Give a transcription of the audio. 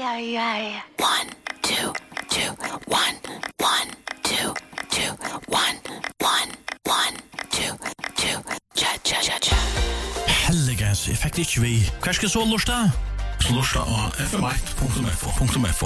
1, 2, 2, 1, 1, 2, 2, 1, 1, 1, 2, 2, cha-cha-cha-cha. Helligens, jeg fikk det ikke vi. Hva skal så lusta? Så lusta av fm1.fo.